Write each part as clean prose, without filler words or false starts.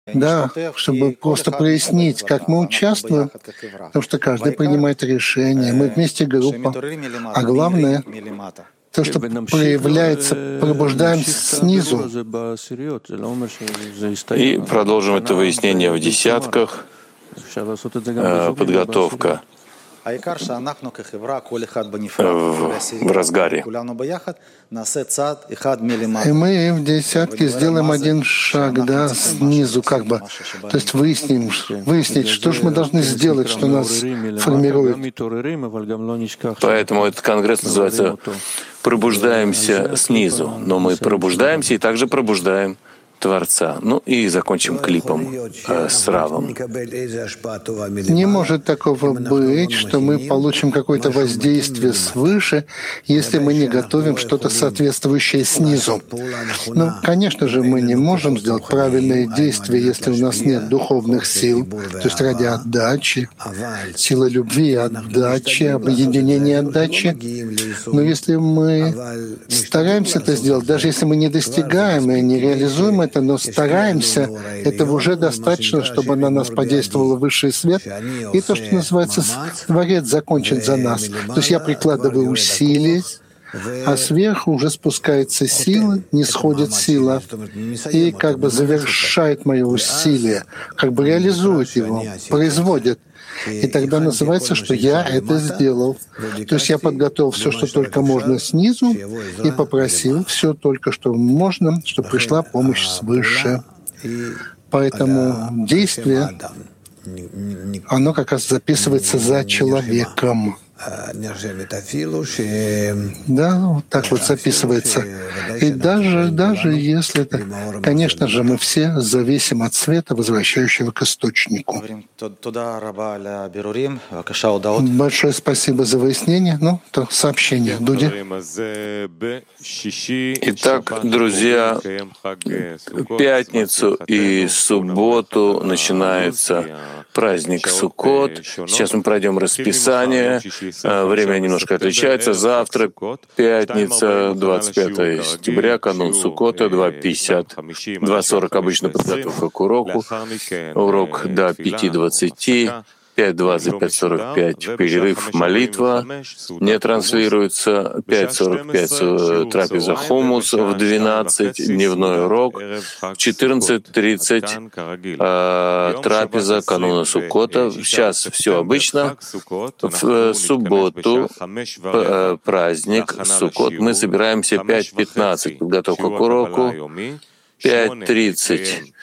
Да, чтобы просто прояснить, как мы участвуем, потому что каждый принимает решение, мы вместе группа. А главное, то, что проявляется, пробуждаемся снизу. И продолжим это выяснение в десятках. Подготовка в разгаре. И мы в десятке сделаем один шаг, да, снизу, как бы. То есть выяснить, что же мы должны сделать, что нас формирует. Поэтому этот конгресс называется «Пробуждаемся снизу». Но мы пробуждаемся и также пробуждаем Творца. Ну и закончим клипом с Равом. Не может такого быть, что мы получим какое-то воздействие свыше, если мы не готовим что-то соответствующее снизу. Ну, конечно же, мы не можем сделать правильные действия, если у нас нет духовных сил, то есть ради отдачи, силы любви, отдачи, объединения отдачи. Но если мы стараемся это сделать, даже если мы не достигаем и не реализуем это, но стараемся, этого уже достаточно, чтобы на нас подействовал высший свет, и то, что называется, Творец закончит за нас. То есть я прикладываю усилия, а сверху уже спускается сила, не сходит сила, и как бы завершает мое усилие, как бы реализует его, производит. И тогда называется, что я это сделал. То есть я подготовил все, что только можно снизу, и попросил все только, что можно, чтобы пришла помощь свыше. Поэтому действие, оно как раз записывается за человеком. Да, вот так вот записывается. И даже если это, конечно же, мы все зависим от света, возвращающего к источнику. Большое спасибо за выяснение. Ну, то сообщение. Дуди. Итак, друзья, в пятницу и субботу начинается праздник Суккот. Сейчас мы пройдем расписание. Время немножко отличается. Завтра, пятница, 25 сентября, канун Суккота, 2:50. 2:40 обычно подготовка к уроку. Урок до 5:20. 5:20, 5:45 перерыв, молитва не транслируется, 5:45 трапеза хумус, в 12 дневной урок, в 14:30 трапеза кануна Суккота. Сейчас все обычно. В субботу праздник Суккот. Мы собираемся 5:15 подготовка к уроку, 5:30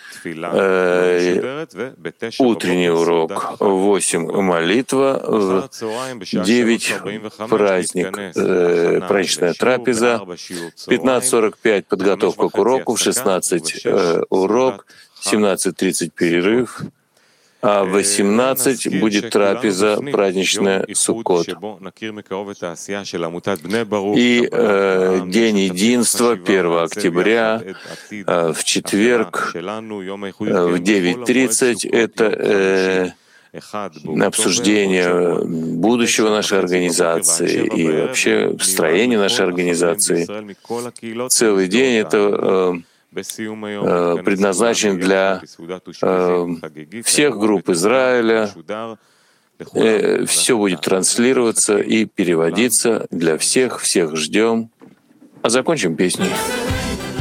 утренний урок, 8 молитва, в 9 праздник, праздничная трапеза, 15:45 подготовка к уроку, в 16 урок, 17:30 перерыв, а в 18 будет трапеза праздничная Суккот. И День единства 1 октября в четверг в 9:30 это обсуждение будущего нашей организации и вообще строения нашей организации. Целый день это предназначен для всех групп Израиля. Все будет транслироваться и переводиться для всех. Всех ждем. А закончим песней.